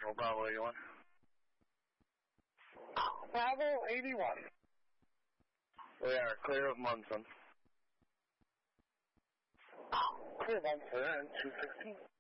Central, Bravo 81. Bravo 81. We are clear of Munson. Clear of Munson and 216.